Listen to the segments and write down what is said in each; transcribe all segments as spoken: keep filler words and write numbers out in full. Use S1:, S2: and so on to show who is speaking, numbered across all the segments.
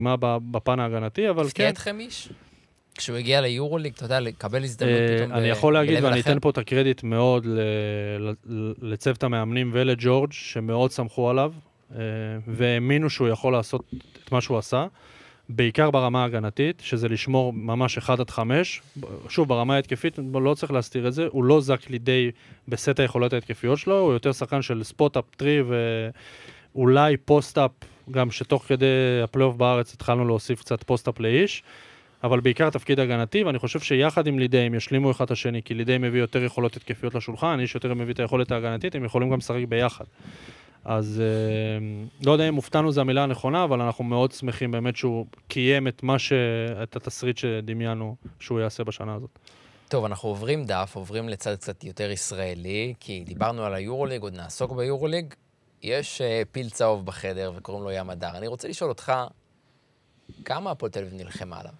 S1: מה בפן ההגנתי, אבל כן.
S2: הפתיע אתכם איש? כשהוא הגיע ליורוליג, אתה יודע, לקבל הזדמנות פתאום.
S1: אני יכול להגיד, ואני אתן פה את הקרדיט מאוד לצוות המאמנים ולג'ורג' שמאוד סמכו עליו, והאמינו שהוא יכול לעשות את מה שהוא עשה, בעיקר ברמה ההגנתית, שזה לשמור ממש אחד עד חמש. שוב, ברמה ההתקפית, לא צריך להסתיר את זה, הוא לא זק לידי בסט היכולות ההתקפיות שלו, הוא יותר שחקן של ספוט-אפ טרי, ואולי פוסט-אפ, גם שתוך כדי הפלייאוף בארץ התחלנו להוסיף קצת פוסט-אפ לאיש, אבל בעיקר תפקיד הגנתי, ואני חושב שיחד עם לידי הם ישלימו אחד השני, כי לידי מביא יותר יכולות התקפיות לשולחן, איש יותר מביא את היכולת ההגנתית, הם יכולים גם לשחק ביחד. אז לא יודע אם מופתענו זה המילה הנכונה, אבל אנחנו מאוד שמחים באמת שהוא קיים את מה ש... את התסריט שדמיינו שהוא יעשה בשנה הזאת.
S2: טוב, אנחנו עוברים דף, עוברים לצד קצת יותר ישראלי, כי דיברנו על היורוליג, עוד נעסוק ביורוליג. יש פיל צהוב בחדר וקוראים לו ים הדר. אני רוצה לשאול אותך, כמה הפועל תל אביב נלחמה עליו?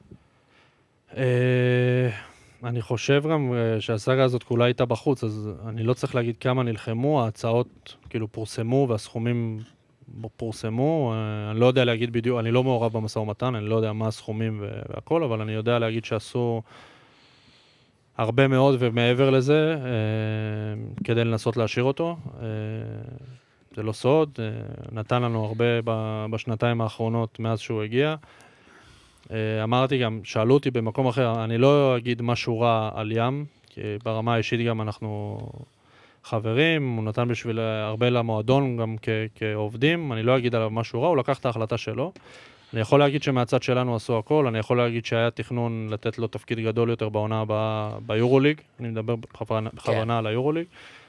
S1: אני חושב גם שהסאגה הזאת כולה הייתה בחוץ, אז אני לא צריך להגיד כמה נלחמו, ההצעות כאילו פורסמו והסכומים פורסמו, אני לא יודע להגיד בדיוק, אני לא מעורב במשא ומתן, אני לא יודע מה הסכומים והכל, אבל אני יודע להגיד שעשו הרבה מאוד ומעבר לזה, כדי לנסות להשאיר אותו. זה לא סוד, נתן לנו הרבה בשנתיים האחרונות מאז שהוא הגיע. אמרתי גם, שאלו אותי במקום אחר, אני לא אגיד משהו רע על ים, כי ברמה האישית גם אנחנו חברים, הוא נתן בשביל הרבה למועדון גם כ- כעובדים, אני לא אגיד עליו משהו רע, הוא לקח את ההחלטה שלו. אני יכול להגיד שמהצד שלנו עשו הכל, אני יכול להגיד שהיה תכנון לתת לו תפקיד גדול יותר בעונה הבאה ביורוליג, אני מדבר בכוונה, בכוונה על היורוליג.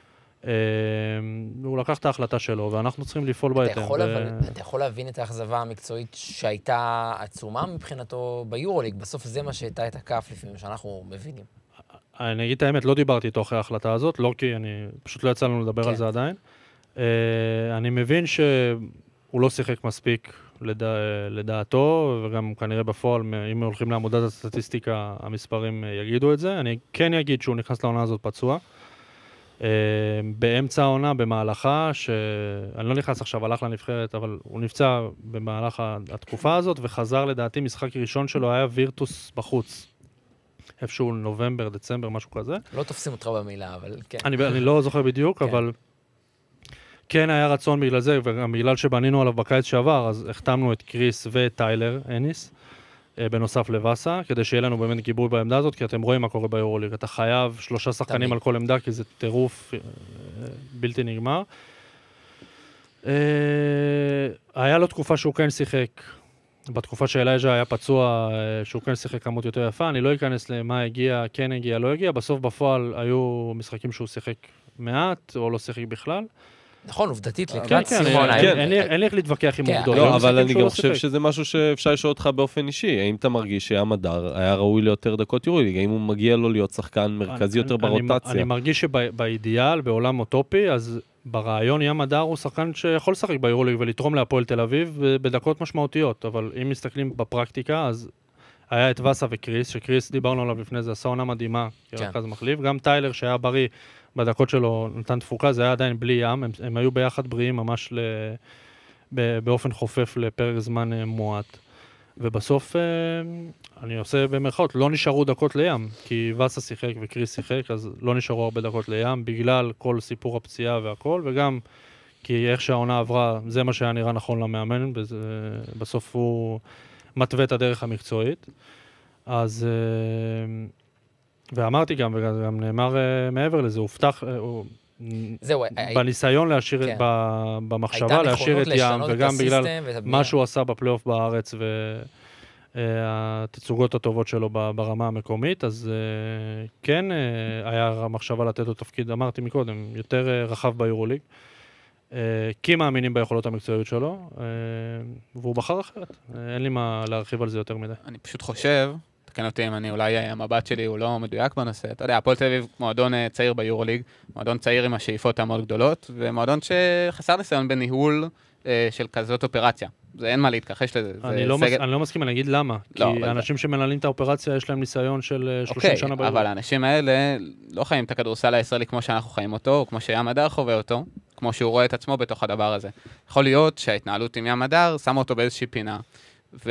S1: הוא לקח את ההחלטה שלו, ואנחנו צריכים לפעול בהתאם.
S2: אתה יכול להבין את האכזבה המקצועית שהייתה עצומה מבחינתו ביורוליג, בסוף זה מה שהייתה את הכף לפעמים שאנחנו מבינים.
S1: אני אגיד את האמת, לא דיברתי איתו אחרי ההחלטה הזאת, לא כי אני, פשוט לא יצא לנו לדבר על זה עדיין. אני מבין שהוא לא שיחק מספיק לדעתו, וגם כנראה בפועל, אם הולכים לעמודת הסטטיסטיקה, המספרים יגידו את זה. אני כן אגיד שהוא נכנס לעונה הזאת פצוע. באמצע העונה, במהלכה, שאני לא נכנס עכשיו, הלך לנבחרת, אבל הוא נפצע במהלך התקופה הזאת, וחזר לדעתי, משחק ראשון שלו היה וירטוס בחוץ. איפשהו נובמבר, דצמבר, משהו כזה.
S2: לא תופסים אותך במילה, אבל כן.
S1: אני, אני לא זוכר בדיוק, אבל כן היה רצון בגלל זה, וגם בגלל שבנינו עליו בקיץ שעבר, אז החתמנו את קריס וטיילר אניס, בנוסף לבאסה, כדי שיהיה לנו באמת גיבוי בעמדה הזאת, כי אתם רואים מה קורה ביורוליג. אתה חייב שלושה שחקנים על כל עמדה, כי זה טירוף בלתי נגמר. היה לו תקופה שהוא כן שיחק, בתקופה שאלייג'ה היה פצוע, שהוא כן שיחק כמות יותר יפה, אני לא אכנס למה הגיע, כן הגיע, לא הגיע, בסוף בפועל היו משחקים שהוא שיחק מעט, או לא שיחק בכלל.
S2: נכון, עובדתית, לקראת
S1: סימון. אין לי איך להתווכח עם עובדות.
S3: לא, אבל אני גם חושב שזה משהו שאפשר לשאול אותך באופן אישי. האם אתה מרגיש שים הדר היה ראוי ליותר דקות יורוליג? האם הוא מגיע לו להיות שחקן מרכזי יותר ברוטציה?
S1: אני מרגיש שבאידיאל, בעולם אוטופי, אז ברעיון ים הדר הוא שחקן שיכול לשחק ביורוליג ולתרום להפועל תל אביב בדקות משמעותיות. אבל אם מסתכלים בפרקטיקה, אז היה את ואסה וקריס, שקריס דיברנו עליו לפני זה, עשה עונה מדהימה, כרכז מחליף. גם טיילר שהיה בריא בדקות שלו נתן תפוקה, זה היה עדיין בלי ים, הם, הם היו ביחד בריאים ממש ל, ב, באופן חופף לפרק זמן מועט. ובסוף, אני עושה במרכאות, לא נשארו דקות לים, כי ואסה שיחק וקריס שיחק, אז לא נשארו הרבה דקות לים, בגלל כל סיפור הפציעה והכל, וגם כי איך שהעונה עברה, זה מה שהיה נראה נכון למאמן, בסוף הוא מתווה את הדרך המקצועית. אז... ואמרתי גם, וגם נאמר מעבר לזה, הובטח, בניסיון להשאיר, במחשבה להשאיר את ים, וגם בגלל מה שהוא עשה בפלייאוף בארץ, והתצוגות הטובות שלו ברמה המקומית, אז כן, היה מחשבה לתת לו תפקיד, אמרתי מקודם, יותר רחב ביורוליג, כי מאמינים ביכולות המקצועיות שלו, והוא בחר אחרת. אין לי מה להרחיב על זה יותר מדי.
S4: אני פשוט חושב, תקן אותי אם אני, אולי המבט שלי הוא לא מדויק בנושא. אתה יודע, הפועל תל אביב מועדון צעיר ביורוליג, מועדון צעיר עם השאיפות המאוד גדולות, ומועדון שחסר ניסיון בניהול אה, של כזאת אופרציה. זה אין מה להתכחש לזה.
S1: אני לא, סגל... מס... אני לא מסכים, אני אגיד למה. לא, כי האנשים זה... שמנהלים את האופרציה, יש להם ניסיון של שלושים
S4: אוקיי,
S1: שנה ביורוליג.
S4: אבל האנשים האלה לא חיים את הכדורסל הישראלי כמו שאנחנו חיים אותו, או כמו שים הדר חווה אותו, כמו שהוא רואה את עצמו בתוך הדבר הזה. יכול להיות שההתנהלות עם ים הדר שמה אותו באיזושהי פינה.